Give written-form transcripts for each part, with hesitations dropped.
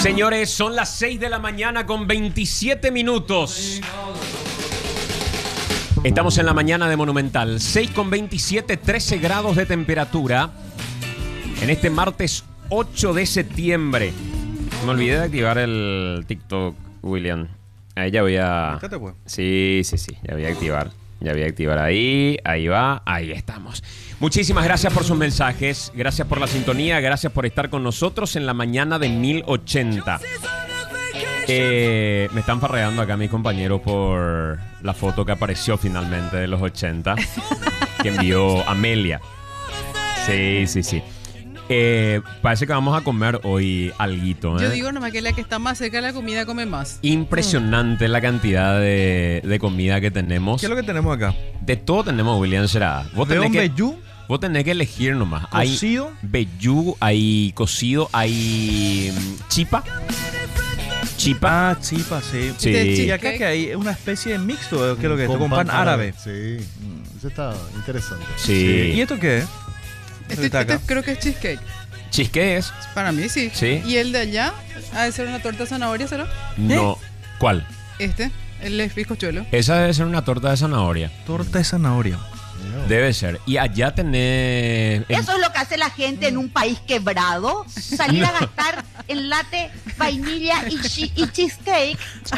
Señores, son las 6 de la mañana con 27 minutos. Estamos en la mañana de Monumental. 6 con 27, 13 grados de temperatura. En este martes 8 de septiembre. Me olvidé de activar el TikTok, William. Ahí ya voy a... Sí. Ya voy a activar. Ahí va. Ahí estamos. Muchísimas gracias por sus mensajes. Gracias por la sintonía. Gracias por estar con nosotros en la mañana de 1080. Me están farreando acá mis compañeros por la foto que apareció finalmente de los 80 que envió Amelia. Sí. Parece que vamos a comer hoy alguito, ¿eh? Yo digo nomás que la que está más cerca de la comida come más. Impresionante la cantidad de comida que tenemos. ¿Qué es lo que tenemos acá? De todo tenemos, William Será. Vos tenés que elegir nomás. ¿Cocido? Hay vellú, hay cocido, hay chipa. Ah, chipa, sí. Y acá que hay una especie de mixto, ¿qué es lo que es? Con pan árabe. Sí, eso está interesante. Sí. ¿Y esto qué es? Este creo que es cheesecake. ¿Cheesecake es? Para mí sí. ¿Y el de allá? ¿Ha de ser una torta de zanahoria, será? No. ¿Cuál? El es bizcochuelo. Esa debe ser una torta de zanahoria. Torta de zanahoria. Debe ser. Y allá tenés... Eso es lo que hace la gente en un país quebrado. Salir a gastar en latte, vainilla y cheesecake.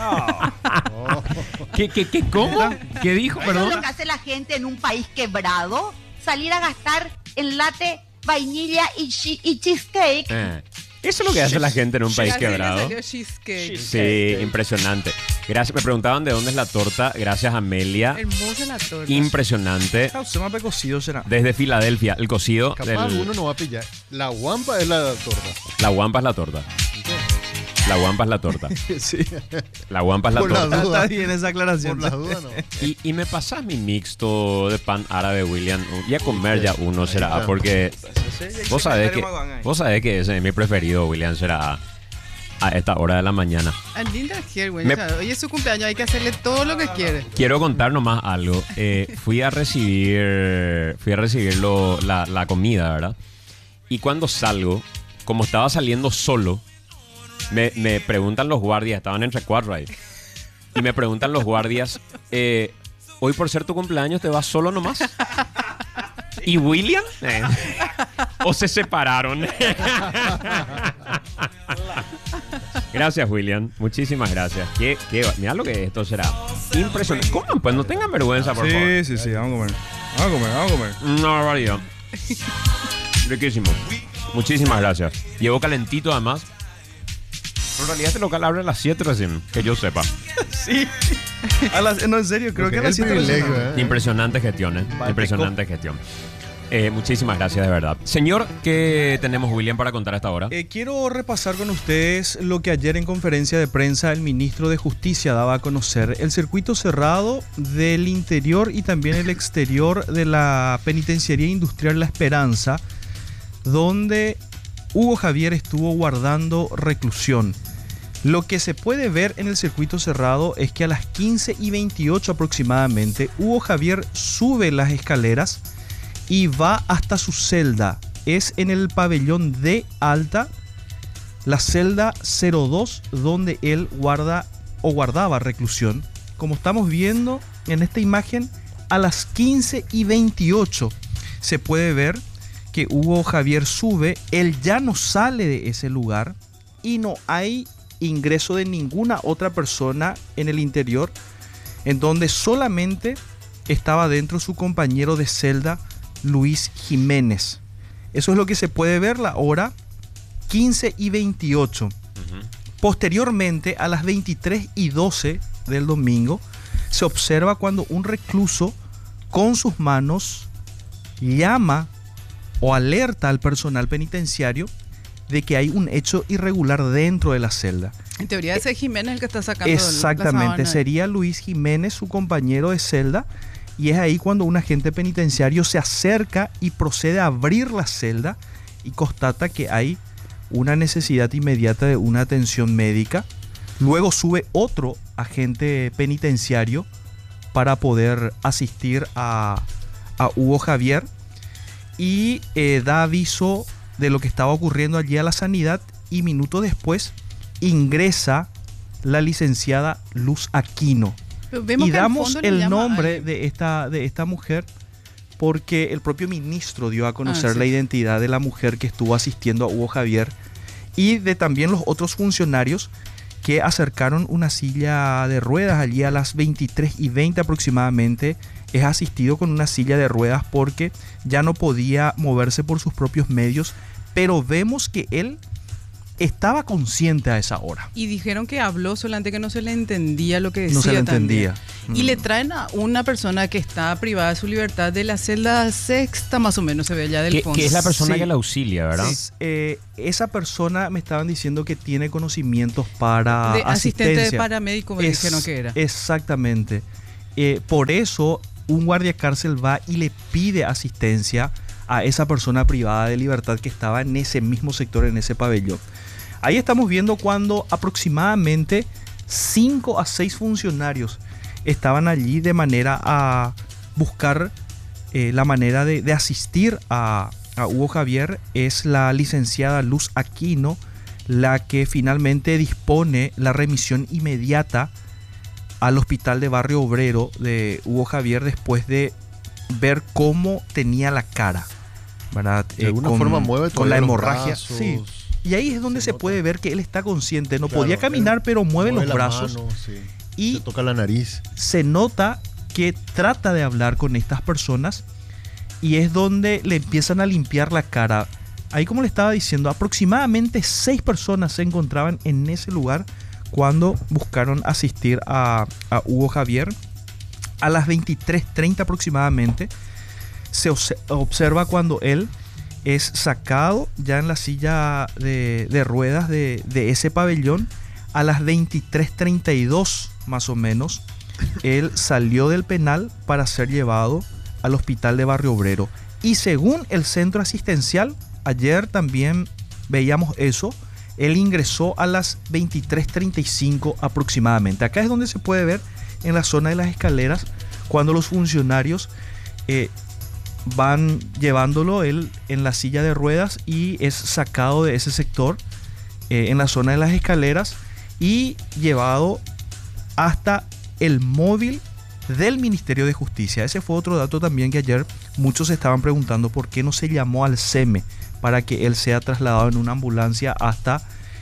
¿Qué? ¿Cómo? ¿Qué dijo? Perdón. Eso es lo que hace la gente en un país quebrado. Salir a gastar en latte, vainilla y cheesecake. Eso es lo que hace la gente en un país quebrado. Cheesecake. Sí, impresionante. Gracias. Me preguntaban de dónde es la torta. Gracias, Amelia. Hermosa la torta. Impresionante. Se llama cocido, será. Desde Filadelfia, el cocido. Capaz uno no va a pillar. La guampa es la torta. La guampa es la torta. La guampa es la torta. Sí. La guampa es la torta. Está bien esa aclaración. Por las dudas, no. Y me pasas mi mixto de pan árabe, William. Voy a comer ya uno, será. Porque vos sabés que ese es mi preferido, William, será a esta hora de la mañana. Hoy es su cumpleaños, hay que hacerle todo lo que quiere. Quiero contar nomás algo. Fui a recibir la comida, ¿verdad? Y cuando salgo, como estaba saliendo solo, me preguntan los guardias, estaban entre 4 ahí, y me preguntan los guardias, hoy por ser tu cumpleaños te vas solo nomás. ¿Y William? ¿O se separaron? Gracias, William. Muchísimas gracias. Mira lo que esto será. Impresionante. Coman, pues no tengan vergüenza, por favor. Sí. Vamos a comer. Una barbaridad. Riquísimo. Muchísimas gracias. Llevo calentito además. Pero en realidad este local abre a las 7 recién, que yo sepa. Sí. No, en serio, creo que a las 7 recién. Impresionante gestión, ¿eh? Impresionante gestión. Muchísimas gracias, de verdad. Señor, ¿qué tenemos, William, para contar a esta hora? Quiero repasar con ustedes lo que ayer en conferencia de prensa el ministro de Justicia daba a conocer. El circuito cerrado del interior y también el exterior de la Penitenciaría Industrial La Esperanza, donde Hugo Javier estuvo guardando reclusión. Lo que se puede ver en el circuito cerrado es que a las 15:28 aproximadamente, Hugo Javier sube las escaleras y va hasta su celda. Es en el pabellón D alta, la celda 02, donde él guardaba reclusión. Como estamos viendo en esta imagen, a las 15:28 se puede ver que Hugo Javier sube. Él ya no sale de ese lugar y no hay ingreso de ninguna otra persona en el interior, en donde solamente estaba dentro su compañero de celda, Luis Jiménez. Eso es lo que se puede ver, la hora 15:28. Posteriormente, a las 23:12 del domingo, se observa cuando un recluso con sus manos llama o alerta al personal penitenciario de que hay un hecho irregular dentro de la celda. En teoría ese es Jiménez el que está sacando. Exactamente, sería Luis Jiménez, su compañero de celda, y es ahí cuando un agente penitenciario se acerca y procede a abrir la celda y constata que hay una necesidad inmediata de una atención médica. Luego sube otro agente penitenciario para poder asistir a Hugo Javier y da aviso de lo que estaba ocurriendo allí a la sanidad, y minutos después ingresa la licenciada Luz Aquino. Y damos el nombre de esta mujer porque el propio ministro dio a conocer la identidad de la mujer que estuvo asistiendo a Hugo Javier y de también los otros funcionarios que acercaron una silla de ruedas allí a las 23:20 aproximadamente. Es asistido con una silla de ruedas porque ya no podía moverse por sus propios medios, pero vemos que él estaba consciente a esa hora. Y dijeron que habló, solamente que no se le entendía lo que decía. No se le entendía. Y le traen a una persona que está privada de su libertad de la celda sexta, más o menos, se ve allá del fondo. Que es la persona que la auxilia, ¿verdad? Sí. Esa persona me estaban diciendo que tiene conocimientos para de asistencia. Asistente de paramédico me dijeron que era. Exactamente. Por eso un guardia cárcel va y le pide asistencia a esa persona privada de libertad que estaba en ese mismo sector, en ese pabellón. Ahí estamos viendo cuando aproximadamente 5 a 6 funcionarios estaban allí de manera a buscar la manera de asistir a Hugo Javier. Es la licenciada Luz Aquino la que finalmente dispone la remisión inmediata al hospital de Barrio Obrero de Hugo Javier después de ver cómo tenía la cara, ¿verdad? De alguna forma mueve con la hemorragia. Brazos, sí. Y ahí es donde se puede ver que él está consciente. No podía caminar, pero mueve los brazos. Mano, sí. Y se toca la nariz. Se nota que trata de hablar con estas personas y es donde le empiezan a limpiar la cara. Ahí, como le estaba diciendo, aproximadamente 6 personas se encontraban en ese lugar cuando buscaron asistir a Hugo Javier. A las 23:30 aproximadamente se observa cuando él es sacado ya en la silla de ruedas de ese pabellón. A las 23:32 más o menos, él salió del penal para ser llevado al hospital de Barrio Obrero. Y según el centro asistencial, ayer también veíamos eso, él ingresó a las 23:35 aproximadamente. Acá es donde se puede ver en la zona de las escaleras cuando los funcionarios van llevándolo él en la silla de ruedas y es sacado de ese sector en la zona de las escaleras y llevado hasta el móvil del Ministerio de Justicia. Ese fue otro dato también que ayer muchos estaban preguntando por qué no se llamó al SEME para que él sea trasladado en una ambulancia hasta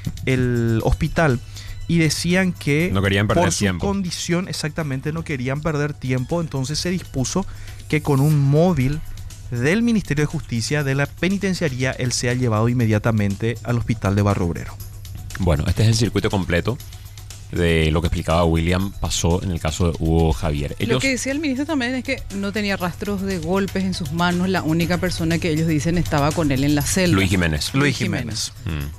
el hospital. Y decían que no querían perder por su tiempo. Condición, exactamente, no querían perder tiempo. Entonces se dispuso que con un móvil del Ministerio de Justicia, de la penitenciaría, él sea llevado inmediatamente al hospital de Barrio Obrero. Bueno, este es el circuito completo de lo que explicaba William pasó en el caso de Hugo Javier. Lo que decía el ministro también es que no tenía rastros de golpes en sus manos. La única persona que ellos dicen estaba con él en la celda. Luis Jiménez. Luis Jiménez.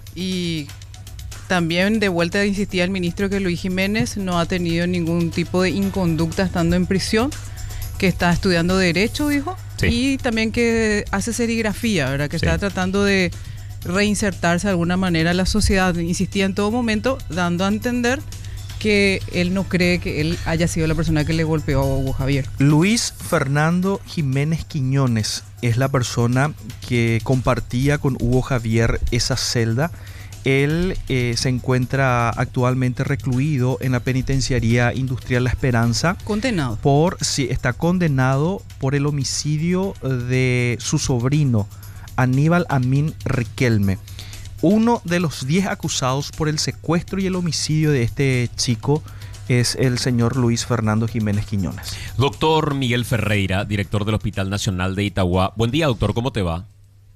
Y también de vuelta insistía el ministro que Luis Jiménez no ha tenido ningún tipo de inconducta estando en prisión, que está estudiando Derecho, dijo, sí. Y también que hace serigrafía, ¿verdad? Que está tratando de reinsertarse de alguna manera en la sociedad. Insistía en todo momento, dando a entender que él no cree que él haya sido la persona que le golpeó a Hugo Javier. Luis Fernando Jiménez Quiñones es la persona que compartía con Hugo Javier esa celda. Él se encuentra actualmente recluido en la penitenciaría industrial La Esperanza. Condenado. Está condenado por el homicidio de su sobrino, Aníbal Amin Riquelme. Uno de los 10 acusados por el secuestro y el homicidio de este chico es el señor Luis Fernando Jiménez Quiñones. Doctor Miguel Ferreira, director del Hospital Nacional de Itagua. Buen día, doctor, ¿cómo te va?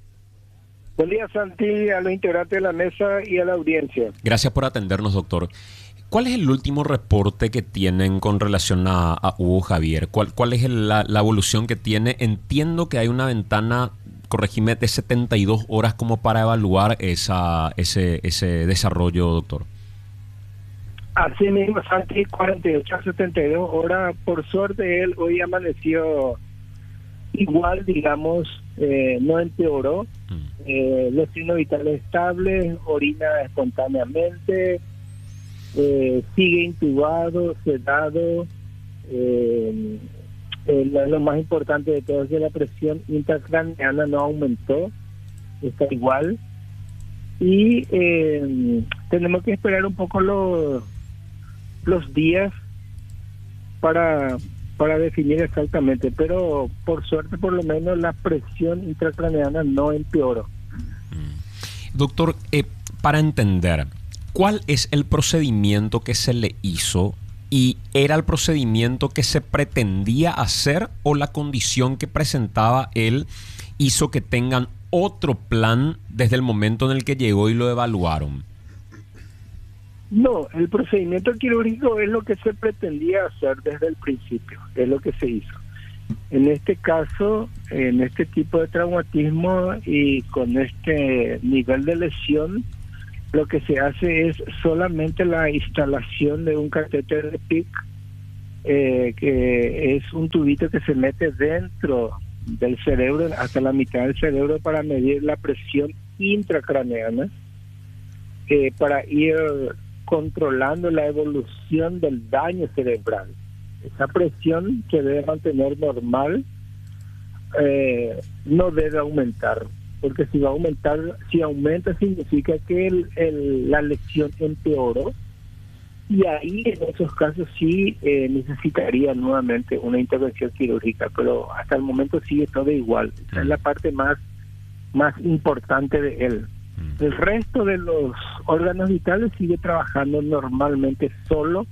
Buen día, Santi, a los integrantes de la mesa y a la audiencia. Gracias por atendernos, doctor. ¿Cuál es el último reporte que tienen con relación a Hugo Javier? ¿Cuál es la evolución que tiene? Entiendo que hay una ventana, corregime, de 72 horas como para evaluar ese desarrollo, doctor. Así mismo, Santi, 48 a 72 horas. Por suerte, él hoy amaneció igual, digamos, no empeoró. Los signos vitales estables, orina espontáneamente, sigue intubado, sedado. Lo más importante de todo es que la presión intracraneana no aumentó, está igual. Y tenemos que esperar un poco los días para definir exactamente, pero por suerte por lo menos la presión intracraneana no empeoró. Doctor, para entender, ¿cuál es el procedimiento que se le hizo? ¿Y era el procedimiento que se pretendía hacer o la condición que presentaba él hizo que tengan otro plan desde el momento en el que llegó y lo evaluaron? No, el procedimiento quirúrgico es lo que se pretendía hacer desde el principio, es lo que se hizo. En este caso, en este tipo de traumatismo y con este nivel de lesión, lo que se hace es solamente la instalación de un catéter de PIC, que es un tubito que se mete dentro del cerebro, hasta la mitad del cerebro, para medir la presión intracraneana, para ir controlando la evolución del daño cerebral. Esa presión que debe mantener normal no debe aumentar, porque si aumenta significa que la lesión empeoró, y ahí en esos casos sí necesitaría nuevamente una intervención quirúrgica, pero hasta el momento sigue todo igual. Esa es la parte más importante de él. El resto de los órganos vitales sigue trabajando normalmente solo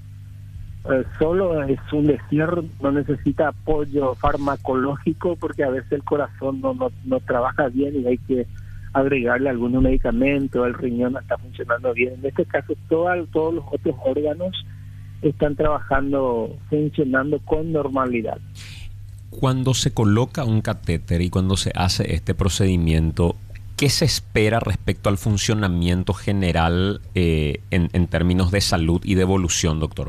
es un desierto, no necesita apoyo farmacológico, porque a veces el corazón no trabaja bien y hay que agregarle algunos medicamentos, el riñón no está funcionando bien. En este caso todos los otros órganos están funcionando con normalidad. Cuando se coloca un catéter y cuando se hace este procedimiento, ¿qué se espera respecto al funcionamiento general en términos de salud y de evolución, doctor?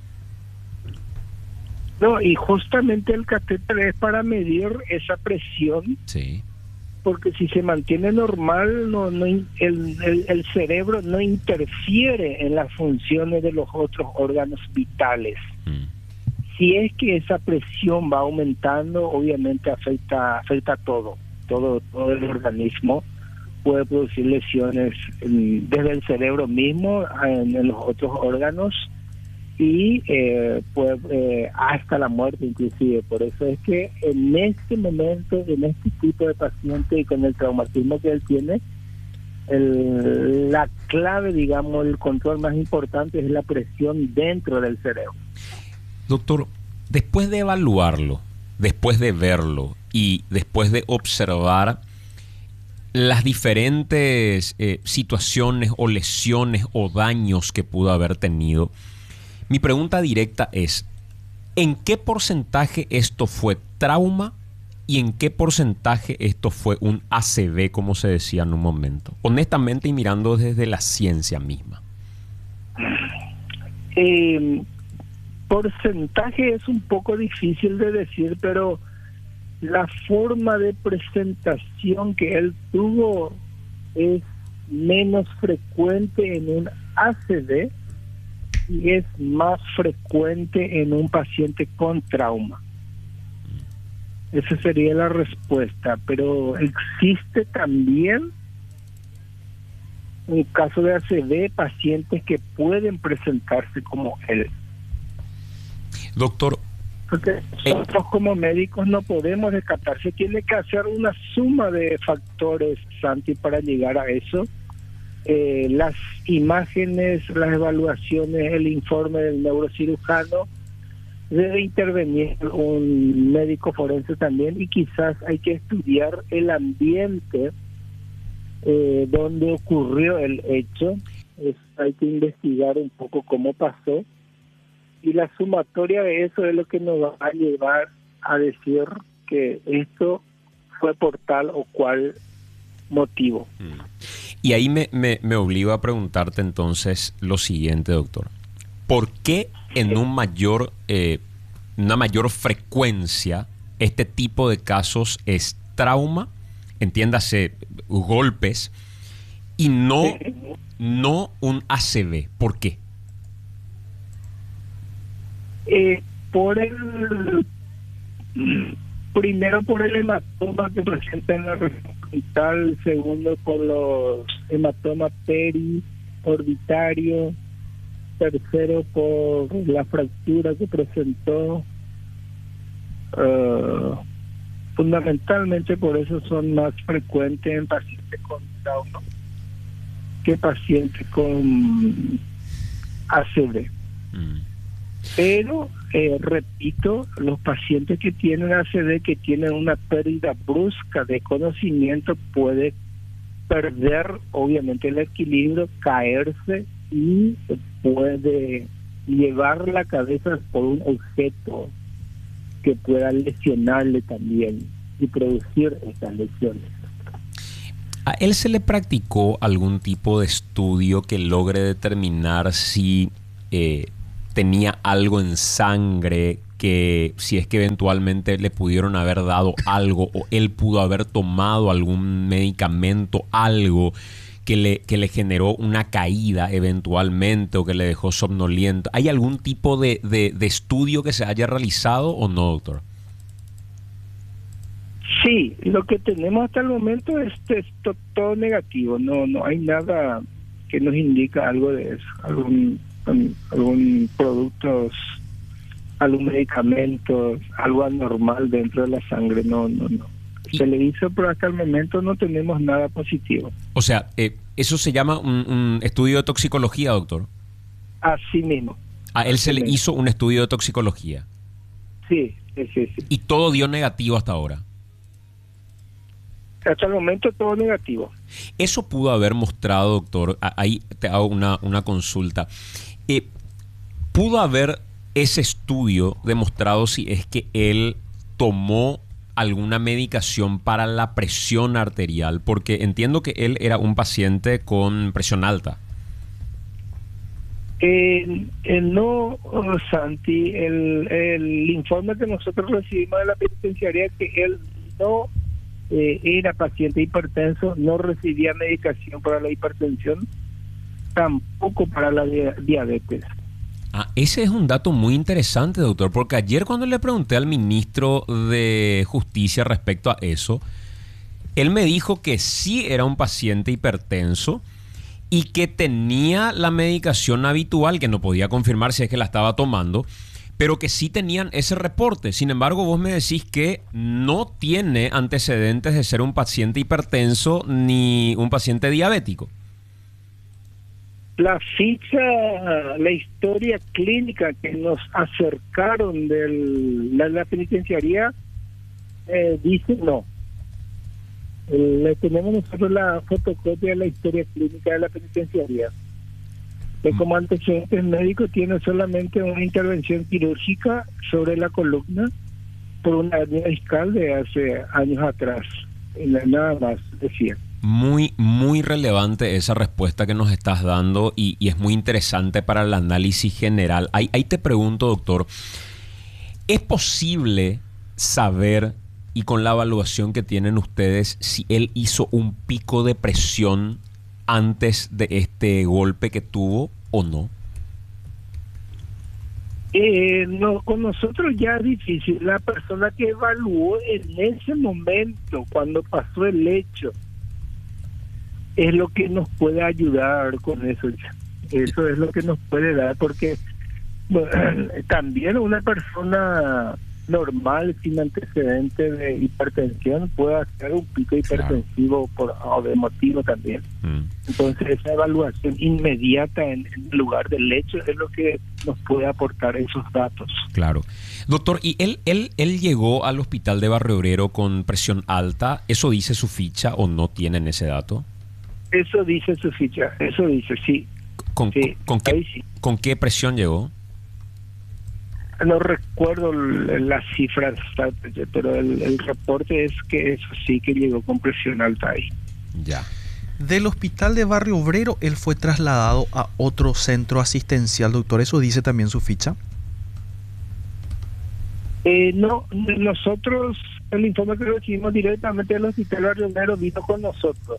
No, y justamente el catéter es para medir esa presión. Sí. Porque si se mantiene normal, el cerebro no interfiere en las funciones de los otros órganos vitales. Si es que esa presión va aumentando, obviamente afecta todo el organismo. Puede producir lesiones desde el cerebro mismo en los otros órganos, y hasta la muerte inclusive. Por eso es que en este momento, en este tipo de paciente y con el traumatismo que él tiene, la clave, digamos, el control más importante es la presión dentro del cerebro. Doctor, después de evaluarlo, después de verlo y después de observar las diferentes situaciones o lesiones o daños que pudo haber tenido, mi pregunta directa es: ¿en qué porcentaje esto fue trauma y en qué porcentaje esto fue un ACV, como se decía en un momento? Honestamente, y mirando desde la ciencia misma. Porcentaje es un poco difícil de decir, pero la forma de presentación que él tuvo es menos frecuente en un ACV y es más frecuente en un paciente con trauma. Esa sería la respuesta, pero existe también un caso de ACV, pacientes que pueden presentarse como él. Doctor, porque nosotros como médicos no podemos descartar, se tiene que hacer una suma de factores, Santi, para llegar a eso. Las imágenes, las evaluaciones, el informe del neurocirujano, debe intervenir un médico forense también, y quizás hay que estudiar el ambiente donde ocurrió el hecho. Hay que investigar un poco cómo pasó, y la sumatoria de eso es lo que nos va a llevar a decir que esto fue por tal o cual motivo. Y ahí me obligo a preguntarte entonces lo siguiente, doctor. ¿Por qué en una mayor frecuencia este tipo de casos es trauma, entiéndase, golpes, y no un ACV? ¿Por qué? Primero por el hematoma que presenta en la región frontal, segundo por los hematomas peri orbitario, tercero por la fractura que presentó. Fundamentalmente por eso son más frecuentes en pacientes con trauma que pacientes con ACV. Pero, repito, los pacientes que tienen ACV, que tienen una pérdida brusca de conocimiento, puede perder obviamente el equilibrio, caerse y puede llevar la cabeza por un objeto que pueda lesionarle también y producir estas lesiones. ¿A él se le practicó algún tipo de estudio que logre determinar si tenía algo en sangre, que si es que eventualmente le pudieron haber dado algo o él pudo haber tomado algún medicamento, algo que le generó una caída eventualmente o que le dejó somnoliento? ¿Hay algún tipo de estudio que se haya realizado o no, doctor? Sí, lo que tenemos hasta el momento es todo negativo. No hay nada que nos indica algo de eso, algún productos, algún medicamento, algo anormal dentro de la sangre. No. Se le hizo, pero hasta el momento no tenemos nada positivo. O sea, eso se llama un estudio de toxicología, doctor. Así mismo. A él se le hizo un estudio de toxicología. Sí. Y todo dio negativo hasta ahora. Hasta el momento todo negativo. Eso pudo haber mostrado, doctor, ahí te hago una consulta. ¿Pudo haber ese estudio demostrado si es que él tomó alguna medicación para la presión arterial? Porque entiendo que él era un paciente con presión alta. No, Santi, el informe que nosotros recibimos de la penitenciaría es que él no era paciente hipertenso, no recibía medicación para la hipertensión, tampoco para la diabetes. Ese es un dato muy interesante, doctor, porque ayer cuando le pregunté al ministro de Justicia respecto a eso, él me dijo que sí era un paciente hipertenso y que tenía la medicación habitual, que no podía confirmar si es que la estaba tomando, pero que sí tenían ese reporte. Sin embargo, vos me decís que no tiene antecedentes de ser un paciente hipertenso ni un paciente diabético. La ficha, la historia clínica que nos acercaron de la penitenciaría dice no. Le tenemos nosotros la fotocopia de la historia clínica de la penitenciaría. Que como antecedentes médicos tiene solamente una intervención quirúrgica sobre la columna por una hernia discal de hace años atrás. Nada más, decía. Muy, muy relevante esa respuesta que nos estás dando y es muy interesante para el análisis general. Ahí te pregunto, doctor, ¿es posible saber, y con la evaluación que tienen ustedes, si él hizo un pico de presión antes de este golpe que tuvo o no? No, con nosotros ya es difícil. La persona que evaluó en ese momento, cuando pasó el hecho, es lo que nos puede ayudar con eso. Eso es lo que nos puede dar, porque bueno, también una persona normal sin antecedentes de hipertensión puede hacer un pico hipertensivo o de motivo también. Entonces esa evaluación inmediata en el lugar del hecho es lo que nos puede aportar esos datos. Claro. Doctor, ¿y él llegó al hospital de Barrio Obrero con presión alta? ¿Eso dice su ficha o no tienen ese dato? Eso dice su ficha, eso dice, sí. ¿Con qué presión llegó? No recuerdo las cifras, pero el reporte es que eso sí que llegó con presión alta ahí. Ya. Del hospital de Barrio Obrero, él fue trasladado a otro centro asistencial, doctor. ¿Eso dice también su ficha? No, nosotros, el informe que recibimos directamente del hospital de Barrio Obrero vino con nosotros.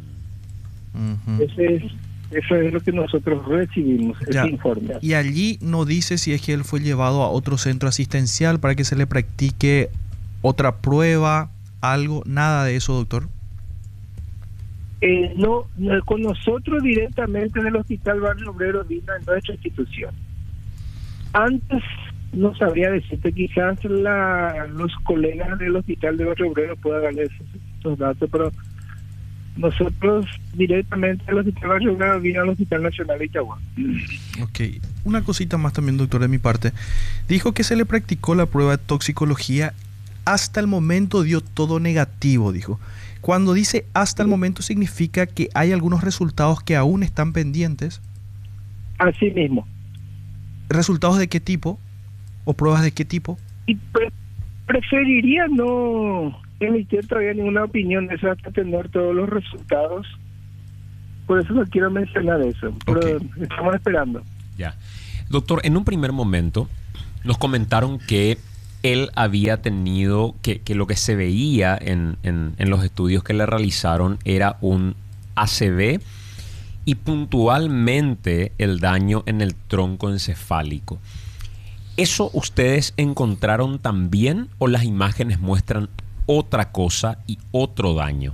Eso es lo que nosotros recibimos, ese informe. Y allí no dice si es que él fue llevado a otro centro asistencial para que se le practique otra prueba, algo, nada de eso, doctor. Con nosotros directamente del Hospital Barrio Obrero vino en nuestra institución. Antes no sabría decirte, quizás los colegas del Hospital de Barrio Obrero puedan darle esos datos, pero nosotros directamente del Hospital Barrio Obrero vino al Hospital Nacional de Itagua. Ok, una cosita más también, doctor, de mi parte. Dijo que se le practicó la prueba de toxicología, hasta el momento dio todo negativo, dijo. Cuando dice hasta el momento, ¿significa que hay algunos resultados que aún están pendientes? Así mismo. ¿Resultados de qué tipo? ¿O pruebas de qué tipo? Y preferiría no emitir todavía ninguna opinión de eso hasta tener todos los resultados. Por eso no quiero mencionar eso, pero estamos esperando. Ya. Doctor, en un primer momento nos comentaron que él había tenido, que lo que se veía en los estudios que le realizaron era un ACV y puntualmente el daño en el tronco encefálico. ¿Eso ustedes encontraron también o las imágenes muestran otra cosa y otro daño?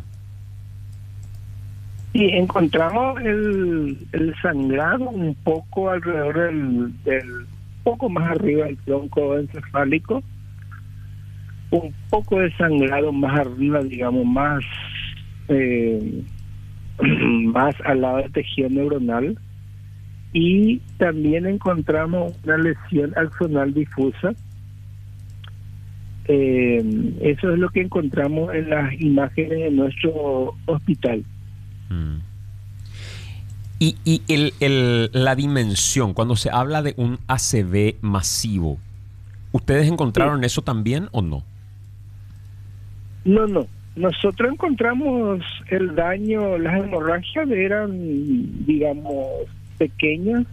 Sí, encontramos el sangrado un poco alrededor del poco más arriba del tronco encefálico, un poco de sangrado más arriba, digamos, más al lado del tejido neuronal, y también encontramos una lesión axonal difusa. Eso es lo que encontramos en las imágenes de nuestro hospital. Y la dimensión, cuando se habla de un ACV masivo, ¿ustedes encontraron eso también o no? No. Nosotros encontramos el daño, las hemorragias eran, digamos, pequeñas,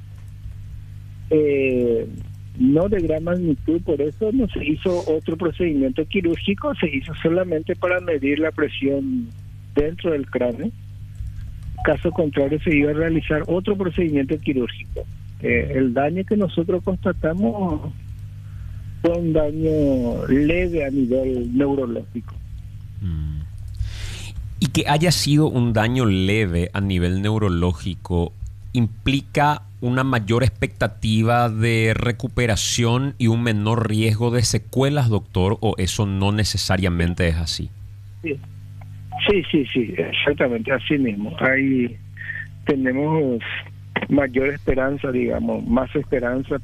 no de gran magnitud, por eso no se hizo otro procedimiento quirúrgico, se hizo solamente para medir la presión dentro del cráneo. Caso contrario, se iba a realizar otro procedimiento quirúrgico. El daño que nosotros constatamos fue un daño leve a nivel neurológico. Y que haya sido un daño leve a nivel neurológico implica una mayor expectativa de recuperación y un menor riesgo de secuelas, doctor, ¿o eso no necesariamente es así? Sí, exactamente, así mismo. Ahí tenemos mayor esperanza, digamos, más esperanza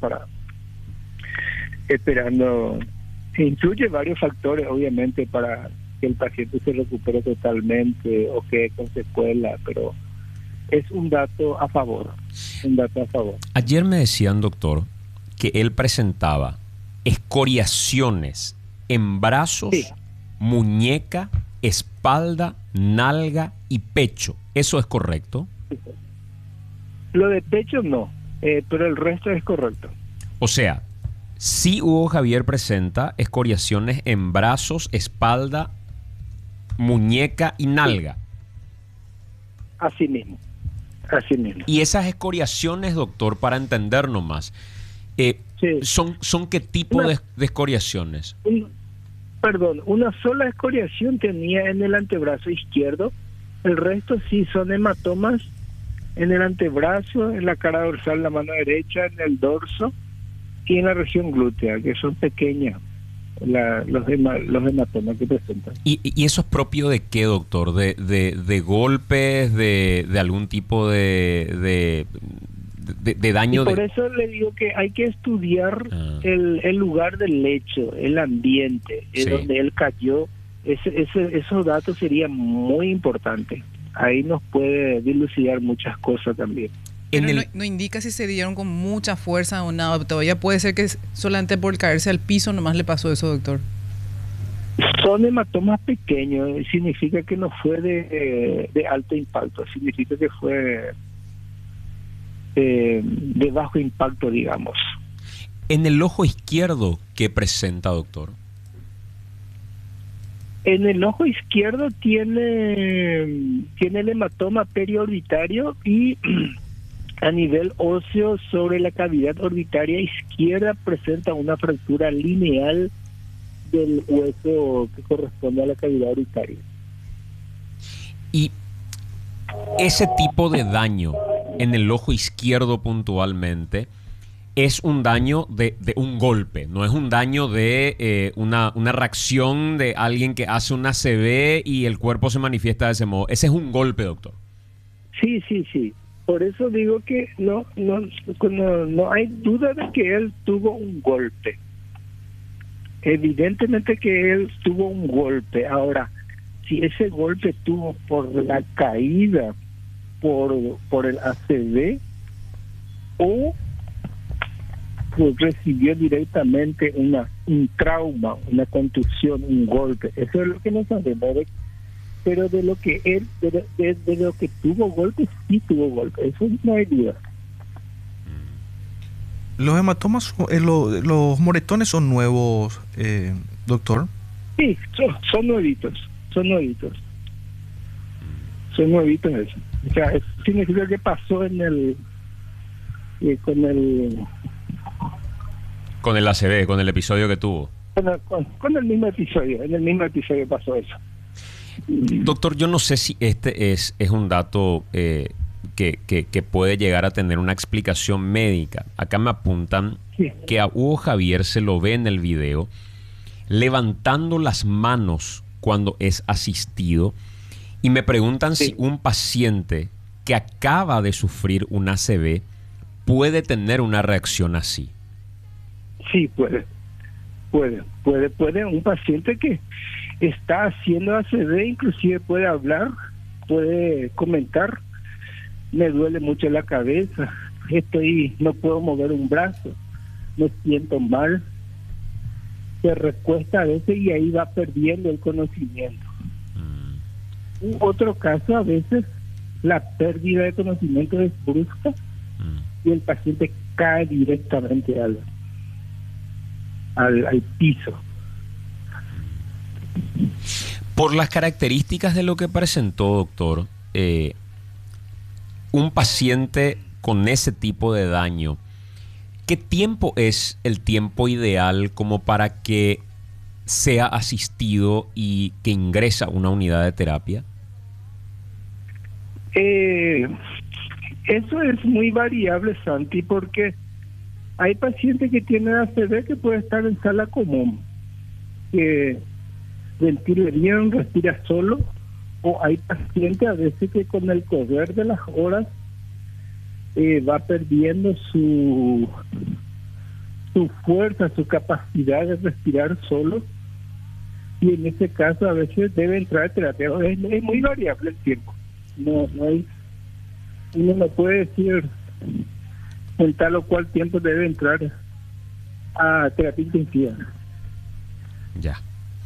esperando. Incluye varios factores, obviamente, para que el paciente se recupere totalmente o quede con secuela, pero es un dato a favor. Ayer me decían, doctor, que él presentaba escoriaciones en brazos, muñeca, espalda, nalga y pecho. ¿Eso es correcto? Lo de pecho no, pero el resto es correcto. O sea, sí Hugo Javier presenta escoriaciones en brazos, espalda, muñeca y nalga. Así mismo. Y esas escoriaciones, doctor, para entendernos más, ¿son qué tipo de escoriaciones? Una sola escoriación tenía en el antebrazo izquierdo, el resto sí son hematomas en el antebrazo, en la cara dorsal, la mano derecha, en el dorso y en la región glútea, que son pequeñas los hematomas que presentan. ¿Y eso es propio de qué, doctor? ¿De golpes, de algún tipo de daño? Y por eso le digo que hay que estudiar el lugar del hecho, el ambiente, donde él cayó. Esos datos serían muy importantes. Ahí nos puede dilucidar muchas cosas también. Pero no indica si se dieron con mucha fuerza o nada. Todavía puede ser que solamente por caerse al piso nomás le pasó eso, doctor. Son hematomas pequeños. Significa que no fue de alto impacto. Significa que fue de bajo impacto, digamos. En el ojo izquierdo, ¿qué presenta, doctor? En el ojo izquierdo tiene el hematoma periorbitario y a nivel óseo sobre la cavidad orbitaria izquierda presenta una fractura lineal del hueso que corresponde a la cavidad orbitaria. Y Ese tipo de daño en el ojo izquierdo puntualmente es un daño de un golpe, no es un daño de una reacción de alguien que hace una ACV y el cuerpo se manifiesta de ese modo. Ese es un golpe, doctor. Sí, sí, sí. Por eso digo que no hay duda de que él tuvo un golpe. Evidentemente que él tuvo un golpe. Ahora, si ese golpe tuvo por la caída, por el ACV, o pues recibió directamente un trauma, una contusión, un golpe. Eso es lo que no sabemos. Pero de lo que él, de lo que tuvo golpe, sí tuvo golpe. Eso no hay duda. ¿Los hematomas, los moretones son nuevos, doctor? Sí, son nuevitos. Son nuevitos eso. O sea, eso significa que pasó en el... Con el ACV, con el episodio que tuvo. Con el mismo episodio. En el mismo episodio pasó eso. Doctor, yo no sé si este es un dato que puede llegar a tener una explicación médica. Acá me apuntan que a Hugo Javier se lo ve en el video levantando las manos cuando es asistido, y me preguntan si un paciente que acaba de sufrir un ACV puede tener una reacción así. Sí, puede. Un paciente que está haciendo ACV inclusive puede hablar, puede comentar: me duele mucho la cabeza, no puedo mover un brazo, me siento mal. Se recuesta a veces y ahí va perdiendo el conocimiento. En otro caso, a veces la pérdida de conocimiento es brusca y el paciente cae directamente al piso. Por las características de lo que presentó, doctor, un paciente con ese tipo de daño, ¿qué tiempo es el tiempo ideal como para que sea asistido y que ingresa a una unidad de terapia? Eso es muy variable, Santi, porque hay pacientes que tienen ACV que puede estar en sala común, que ventila bien, respira solo, o hay pacientes a veces que con el correr de las horas va perdiendo su fuerza, su capacidad de respirar solo, y en ese caso a veces debe entrar a terapia. Es muy variable el tiempo. No hay, uno no puede decir en tal o cual tiempo debe entrar a terapia intensiva. Ya.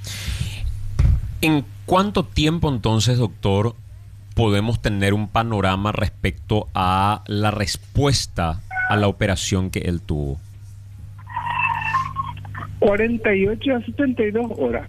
¿En cuánto tiempo entonces, doctor, podemos tener un panorama respecto a la respuesta a la operación que él tuvo? 48 a 72 horas.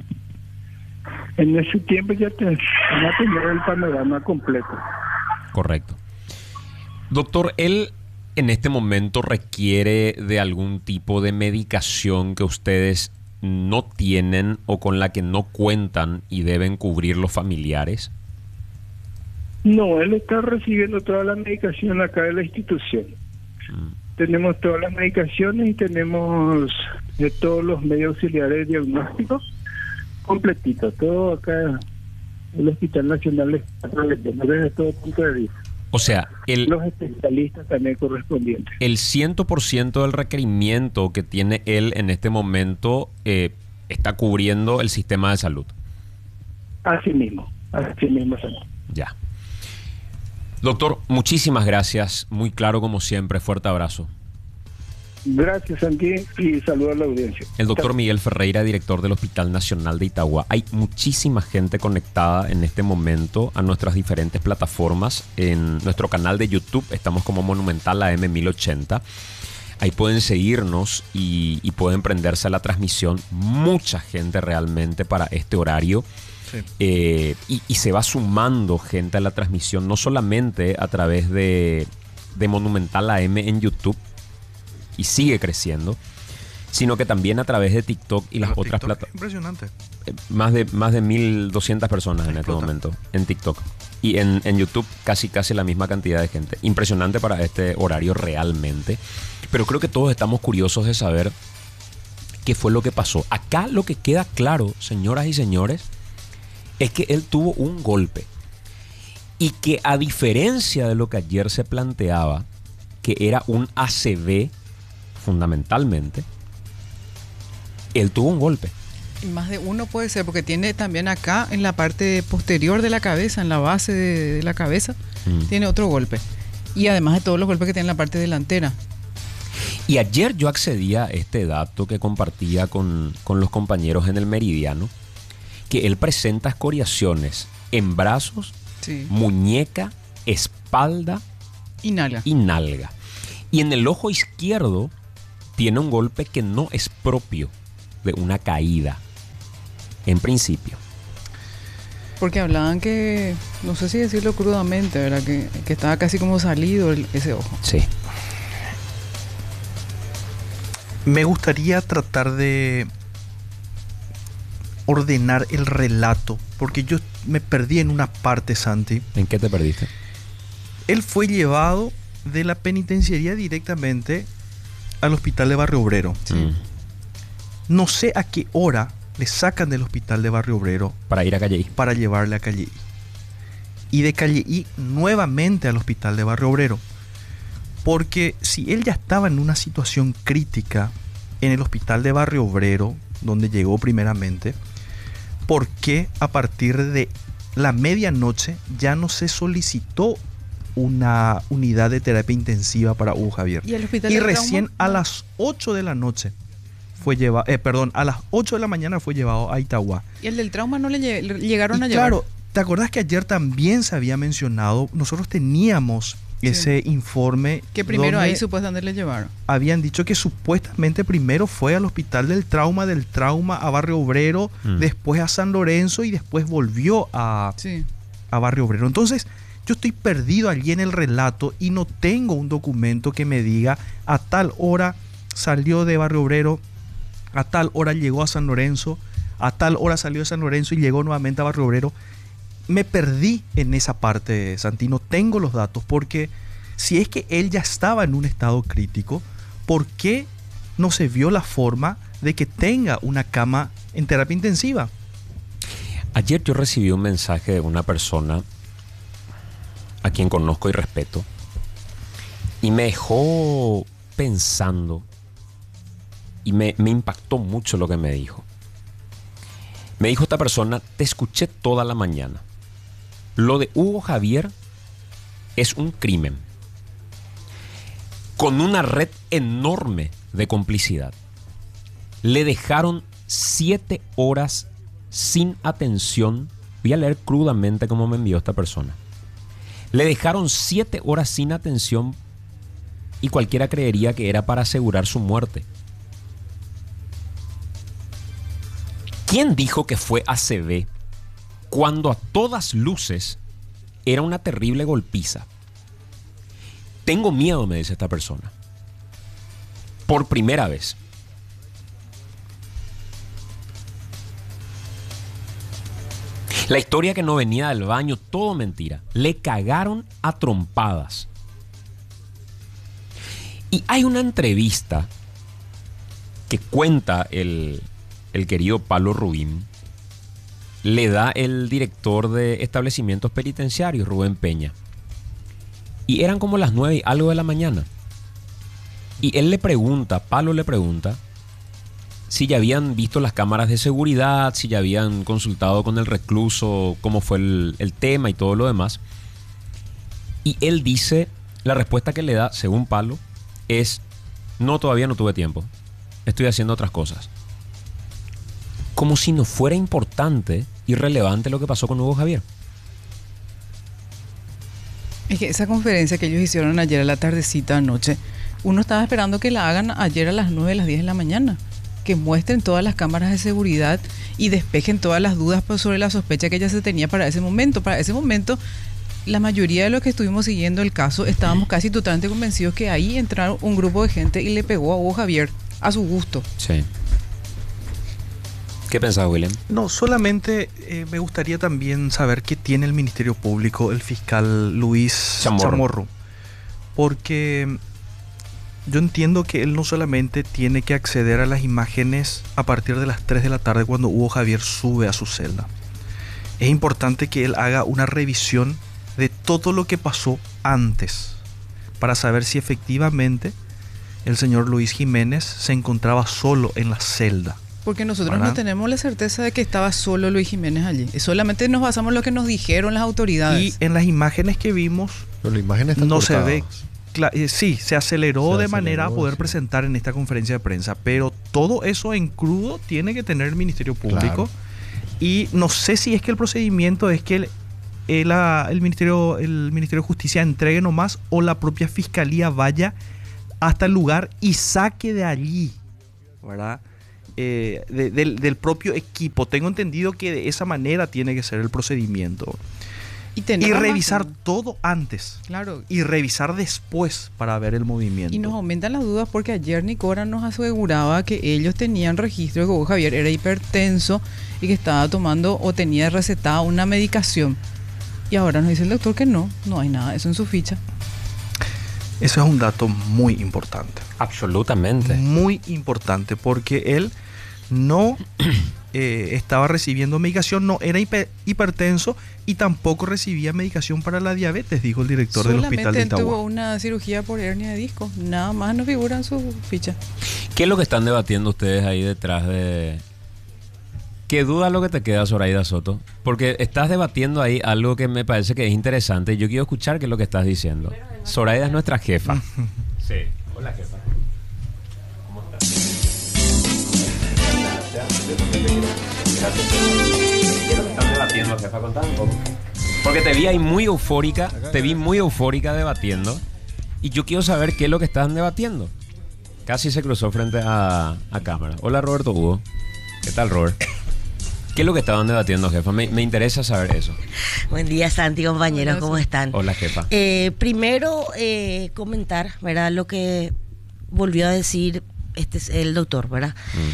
En ese tiempo ya van a tener el panorama completo. Correcto. Doctor, ¿él en este momento requiere de algún tipo de medicación que ustedes no tienen o con la que no cuentan y deben cubrir los familiares? No, él está recibiendo toda la medicación acá de la institución. Tenemos todas las medicaciones y tenemos todos los medios auxiliares de diagnóstico completito, todo acá. El Hospital Nacional está protegiendo desde todo punto de vista. O sea, los especialistas también correspondientes. El 100% del requerimiento que tiene él en este momento está cubriendo el sistema de salud. Así mismo, señor. Ya. Doctor, muchísimas gracias. Muy claro como siempre. Fuerte abrazo. Gracias, Santi, y saludos a la audiencia. El doctor Miguel Ferreira, director del Hospital Nacional de Itagua. Hay muchísima gente conectada en este momento a nuestras diferentes plataformas. En nuestro canal de YouTube estamos como Monumental AM 1080. Ahí pueden seguirnos y pueden prenderse a la transmisión. Mucha gente realmente para este horario. Sí. Y se va sumando gente a la transmisión, no solamente a través de Monumental AM en YouTube, y sigue creciendo, sino que también a través de TikTok y las otras plataformas. Impresionante. Más de 1.200 personas en este momento en TikTok. Y en YouTube casi la misma cantidad de gente. Impresionante para este horario realmente. Pero creo que todos estamos curiosos de saber qué fue lo que pasó. Acá lo que queda claro, señoras y señores, es que él tuvo un golpe. Y que a diferencia de lo que ayer se planteaba, que era un ACV fundamentalmente, él tuvo un golpe. Y más de uno puede ser, porque tiene también acá en la parte posterior de la cabeza, en la base de la cabeza, tiene otro golpe. Y además de todos los golpes que tiene en la parte delantera. Y ayer yo accedía a este dato que compartía con los compañeros en el Meridiano, que él presenta escoriaciones en brazos, Sí. muñeca, espalda Y nalga. y nalga. Y en el ojo izquierdo tiene un golpe que no es propio de una caída, en principio. Porque hablaban que, no sé si decirlo crudamente, ¿verdad? Que estaba casi como salido ese ojo. Sí. Me gustaría tratar de ordenar el relato, porque yo me perdí en una parte, Santi. ¿En qué te perdiste? Él fue llevado de la penitenciaría directamente al hospital de Barrio Obrero. Mm. No sé a qué hora le sacan del hospital de Barrio Obrero Para ir a Calle I. para llevarle a Calle I. Y de Calle I nuevamente al hospital de Barrio Obrero. Porque si él ya estaba en una situación crítica en el hospital de Barrio Obrero, donde llegó primeramente, ¿por qué a partir de la medianoche ya no se solicitó una unidad de terapia intensiva para Hugo Javier? ¿Y el hospital Y de recién trauma? a las 8 de la noche fue llevado, a las 8 de la mañana fue llevado a Itagua. Y el del trauma no le llegaron Y a llevar. claro, ¿te acordás que ayer también se había mencionado? Nosotros teníamos ese informe Que primero donde ahí supuestamente le llevaron. habían dicho que supuestamente primero fue al hospital del trauma a Barrio Obrero, después a San Lorenzo y después volvió a Sí. Barrio Obrero. Entonces, yo estoy perdido allí en el relato y no tengo un documento que me diga a tal hora salió de Barrio Obrero, a tal hora llegó a San Lorenzo, a tal hora salió de San Lorenzo y llegó nuevamente a Barrio Obrero. Me perdí en esa parte, Santi, no tengo los datos, porque si es que él ya estaba en un estado crítico, ¿por qué no se vio la forma de que tenga una cama en terapia intensiva? Ayer yo recibí un mensaje de una persona a quien conozco y respeto y me dejó pensando y me impactó mucho lo que me dijo. Me dijo esta persona: te escuché toda la mañana. Lo de Hugo Javier es un crimen con una red enorme de complicidad. Le dejaron 7 horas sin atención. Voy a leer crudamente cómo me envió esta persona. Le dejaron 7 horas sin atención y cualquiera creería que era para asegurar su muerte. ¿Quién dijo que fue ACV cuando a todas luces era una terrible golpiza? Tengo miedo, me dice esta persona. Por primera vez. La historia que no venía del baño, todo mentira. Le cagaron a trompadas. Y hay una entrevista que cuenta el querido Pablo Rubín, le da el director de establecimientos penitenciarios, Rubén Peña. Y eran como las 9 y algo de la mañana. Y él le pregunta, Pablo le pregunta, si ya habían visto las cámaras de seguridad, si ya habían consultado con el recluso, cómo fue el tema y todo lo demás. Y él dice, la respuesta que le da, según Pablo, es: no, todavía no tuve tiempo. Estoy haciendo otras cosas. Como si no fuera importante y relevante lo que pasó con Hugo Javier. Es que esa conferencia que ellos hicieron ayer a la tardecita anoche, uno estaba esperando que la hagan ayer a las 9, las 10 de la mañana. Que muestren todas las cámaras de seguridad y despejen todas las dudas sobre la sospecha que ya se tenía para ese momento. Para ese momento, la mayoría de los que estuvimos siguiendo el caso estábamos casi totalmente convencidos que ahí entraron un grupo de gente y le pegó a Hugo Javier a su gusto. Sí. ¿Qué pensás, William? No, solamente me gustaría también saber qué tiene el Ministerio Público, el fiscal Luis Chamorro. Porque yo entiendo que él no solamente tiene que acceder a las imágenes a partir de las 3 de la tarde cuando Hugo Javier sube a su celda. Es importante que él haga una revisión de todo lo que pasó antes para saber si efectivamente el señor Luis Jiménez se encontraba solo en la celda. Porque nosotros ¿verdad? no tenemos la certeza de que estaba solo Luis Jiménez allí. Solamente nos basamos en lo que nos dijeron las autoridades. Y en las imágenes que vimos, Pero la imagen está no se ve. cortada. Sí, se aceleró de manera a poder sí. presentar en esta conferencia de prensa, pero todo eso en crudo tiene que tener el Ministerio Público. Claro. Y no sé si es que el procedimiento es que el Ministerio de Justicia entregue nomás o la propia Fiscalía vaya hasta el lugar y saque de allí, ¿verdad? Del propio equipo. Tengo entendido que de esa manera tiene que ser el procedimiento. Y revisar todo antes. Claro. Y revisar después para ver el movimiento. Y nos aumentan las dudas porque ayer Nicora nos aseguraba que ellos tenían registro de que Hugo Javier era hipertenso y que estaba tomando o tenía recetada una medicación. Y ahora nos dice el doctor que no hay nada de eso en su ficha. Eso es un dato muy importante. Absolutamente. Muy importante porque él no estaba recibiendo medicación, no era hipertenso y tampoco recibía medicación para la diabetes, dijo el director del hospital de Solamente tuvo Itagua. una cirugía por hernia de disco. Nada más no figura en su ficha. ¿Qué es lo que están debatiendo ustedes ahí detrás de...? ¿Qué duda lo que te queda, Zoraida Soto? Porque estás debatiendo ahí algo que me parece que es interesante y yo quiero escuchar qué es lo que estás diciendo. Zoraida es nuestra jefa. Sí. Hola, jefa. ¿Cómo estás? ¿Qué es lo que están debatiendo, jefa? Contame un poco. Porque te vi ahí muy eufórica, debatiendo y yo quiero saber qué es lo que están debatiendo. Casi se cruzó frente a cámara. Hola, Roberto Hugo. ¿Qué tal, Robert? ¿Qué es lo que estaban debatiendo, jefa? Me interesa saber eso. Buen día, Santi, compañeros, Hola, ¿cómo están? Hola, jefa. Primero, comentar, ¿verdad? Lo que volvió a decir el doctor, ¿verdad?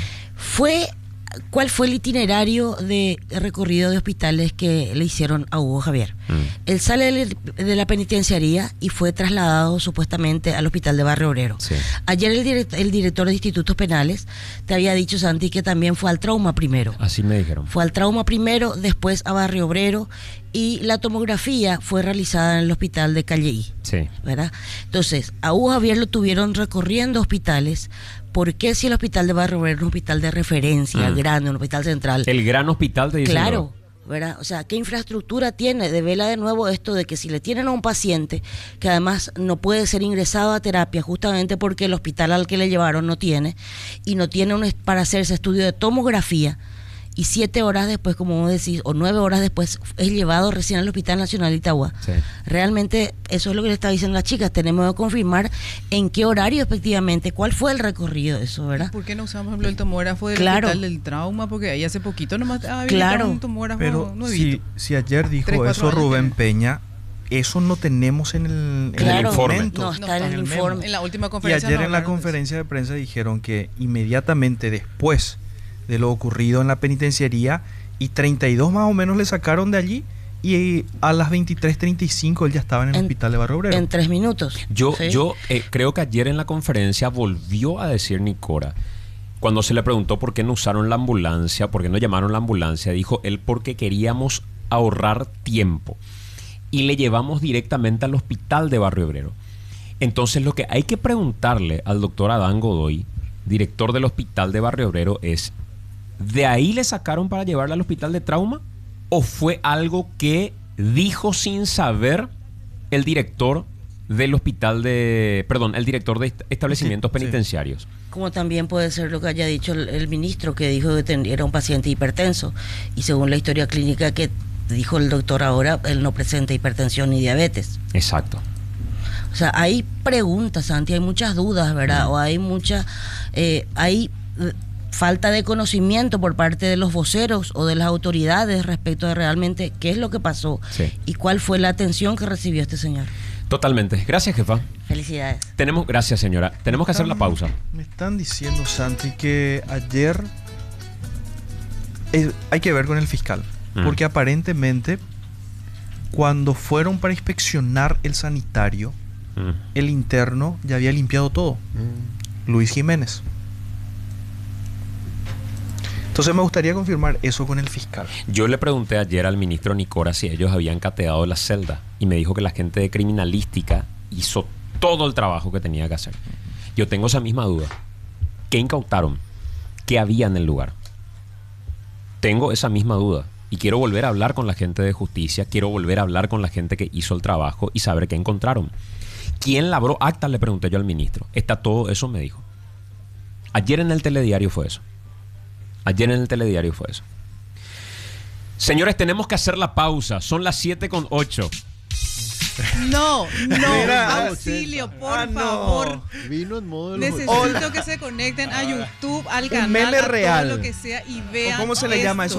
¿Cuál fue el itinerario de recorrido de hospitales que le hicieron a Hugo Javier? Él sale de la penitenciaría y fue trasladado supuestamente al hospital de Barrio Obrero. Sí. Ayer el director de institutos penales te había dicho, Santi, que también fue al trauma primero. Así me dijeron. Fue al trauma primero, después a Barrio Obrero y la tomografía fue realizada en el hospital de Calleí. Sí. ¿Verdad? Entonces, a Hugo Javier lo tuvieron recorriendo hospitales. ¿Por qué si el hospital de Barrio Obrero es un hospital de referencia grande, un hospital central? El gran hospital te dice. Claro, ¿verdad? O sea, ¿qué infraestructura tiene? Devela de nuevo esto de que si le tienen a un paciente que además no puede ser ingresado a terapia justamente porque el hospital al que le llevaron no tiene y no tiene para hacerse estudio de tomografía y 7 horas después, como vos decís, o 9 horas después es llevado recién al Hospital Nacional de Itagua. Sí. Realmente eso es lo que le estaba diciendo a las chicas, tenemos que confirmar en qué horario efectivamente, cuál fue el recorrido de eso, ¿verdad? ¿Por qué no usamos, por ejemplo, el tomógrafo del hospital del trauma? Porque ahí hace poquito nomás había un tomógrafo. Pero nuevito. si ayer dijo eso Rubén Peña, eso no tenemos en el informe. No está en el informe. En la última conferencia. Y ayer en la conferencia de prensa dijeron que inmediatamente después de lo ocurrido en la penitenciaría y 32 más o menos le sacaron de allí y a las 23:35 él ya estaba en el hospital de Barrio Obrero. En 3 minutos. Yo creo que ayer en la conferencia volvió a decir Nicora, cuando se le preguntó por qué no usaron la ambulancia, por qué no llamaron la ambulancia, dijo él porque queríamos ahorrar tiempo y le llevamos directamente al hospital de Barrio Obrero. Entonces lo que hay que preguntarle al doctor Adán Godoy, director del hospital de Barrio Obrero, es: ¿de ahí le sacaron para llevarla al hospital de trauma? ¿O fue algo que dijo sin saber el director del hospital el director de establecimientos penitenciarios? Como también puede ser lo que haya dicho el ministro, que dijo que era un paciente hipertenso y según la historia clínica que dijo el doctor ahora, él no presenta hipertensión ni diabetes. Exacto. O sea, hay preguntas, Santi, hay muchas dudas, ¿verdad? O hay hay falta de conocimiento por parte de los voceros o de las autoridades respecto de realmente qué es lo que pasó y cuál fue la atención que recibió este señor. Totalmente. Gracias, jefa. Felicidades. Gracias, señora. Tenemos que hacer la pausa. Me están diciendo, Santi, que ayer Hay que ver con el fiscal, porque aparentemente cuando fueron para inspeccionar el sanitario, el interno ya había limpiado todo. Luis Jiménez. Entonces me gustaría confirmar eso con el fiscal. Yo le pregunté ayer al ministro Nicora si ellos habían cateado la celda y me dijo que la gente de criminalística hizo todo el trabajo que tenía que hacer. Yo tengo esa misma duda. ¿Qué incautaron? ¿Qué había en el lugar? Tengo esa misma duda y quiero volver a hablar con la gente de justicia, quiero volver a hablar con la gente que hizo el trabajo y saber qué encontraron. ¿Quién labró actas? Le pregunté yo al ministro. ¿Está todo eso? Me dijo. Ayer en el telediario fue eso. Señores, tenemos que hacer la pausa. Son las 7:08. No, Mira, auxilio, por favor. Vino en modo de los Necesito que se conecten a YouTube, al canal, meme a real. todo lo que sea y vean ¿Cómo se le llama eso?